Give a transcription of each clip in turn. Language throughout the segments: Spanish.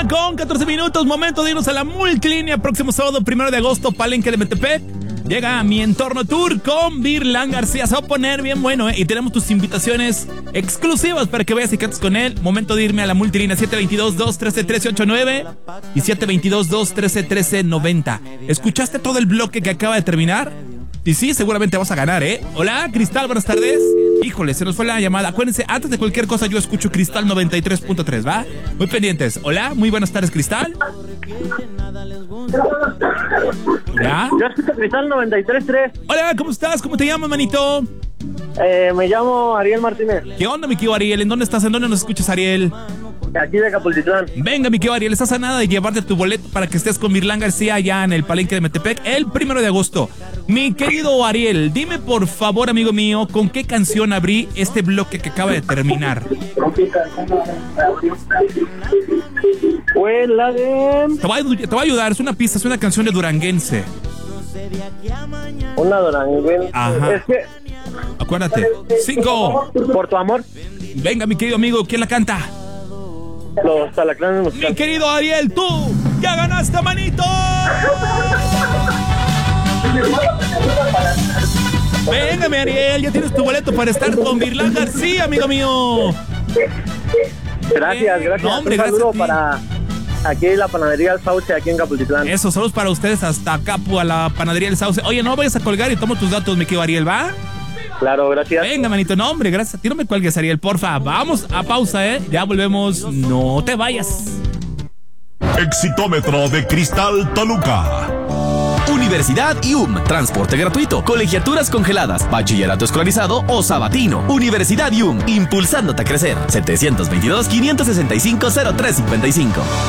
con 14 minutos, momento de irnos a la multilínea. Próximo sábado, 1 de agosto, Palenque de Metepec. Llega a Mi Entorno Tour con Virlán García. Se va a poner bien bueno, Y tenemos tus invitaciones exclusivas para que vayas y cantes con él. Momento de irme a la multilínea 722-213-1389 y 722-213-1390. ¿Escuchaste todo el bloque que acaba de terminar? Y sí, seguramente vas a ganar, Hola, Cristal, buenas tardes. Híjole, se nos fue la llamada. Acuérdense, antes de cualquier cosa yo escucho Cristal 93.3, ¿va? Muy pendientes. Hola, muy buenas tardes, Cristal. Hola. Yo escucho Cristal 93.3. Hola, ¿cómo estás? ¿Cómo te llamas, manito? Me llamo Ariel Martínez. ¿Qué onda, mi querido Ariel? ¿En dónde estás? ¿En dónde nos escuchas, Ariel? Aquí de Capultitlán. Venga, mi querido Ariel, estás a nada de llevarte tu boleto para que estés con Virlán García allá en el Palenque de Metepec el 1 de agosto. Mi querido Ariel, dime por favor, amigo mío, ¿con qué canción abrí este bloque que acaba de terminar? Pues la de... Te voy a ayudar, es una pista, es una canción de Duranguense. Una Duranguense. Ajá. Es que... Acuérdate. 5. Por tu amor. Venga, mi querido amigo, ¿quién la canta? Los Alacranes Musicales. Mi querido Ariel, tú ya ganaste, manito. Venga, mi Ariel, ya tienes tu boleto para estar con Virlán García, amigo mío. Gracias. No, hombre, un saludo gracias a ti. para aquí la panadería El Sauce, aquí en Capultitlán. Eso, saludos para ustedes hasta acá, a la panadería El Sauce. Oye, no vayas a colgar y tomo tus datos, mi querido Ariel, ¿va? Claro, gracias. Venga, manito, no, hombre, gracias a ti. No me cuelgues, Ariel, porfa. Vamos a pausa, Ya volvemos. No te vayas. Exitómetro de Cristal Toluca. Universidad IUM, transporte gratuito, colegiaturas congeladas, bachillerato escolarizado o sabatino. Universidad IUM, impulsándote a crecer. 722-565-0355.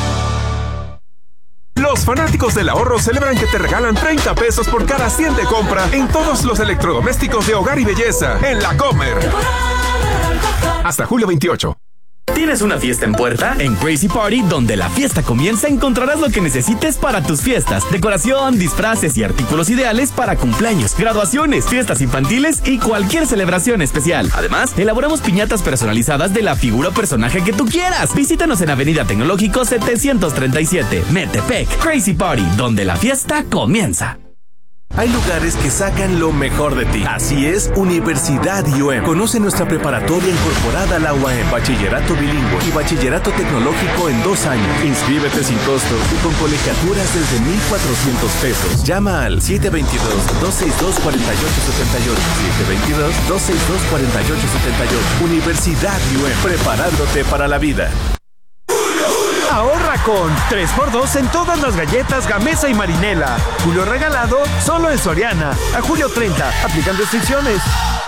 Los fanáticos del ahorro celebran que te regalan 30 pesos por cada 100 de compra en todos los electrodomésticos de hogar y belleza en La Comer. Hasta julio 28. ¿Tienes una fiesta en puerta? En Crazy Party, donde la fiesta comienza, encontrarás lo que necesites para tus fiestas. Decoración, disfraces y artículos ideales para cumpleaños, graduaciones, fiestas infantiles y cualquier celebración especial. Además, elaboramos piñatas personalizadas de la figura o personaje que tú quieras. Visítanos en Avenida Tecnológico 737, Metepec. Crazy Party, donde la fiesta comienza. Hay lugares que sacan lo mejor de ti. Así es, Universidad IUM. Conoce nuestra preparatoria incorporada a la UAM, bachillerato bilingüe y bachillerato tecnológico en 2 años. Inscríbete sin costo y con colegiaturas desde 1,400 pesos. Llama al 722-262-4878. 722-262-4878. Universidad IUM, preparándote para la vida. Ahorra con 3x2 en todas las galletas Gamesa y Marinela. Julio regalado solo en Soriana. A julio 30. Aplican restricciones.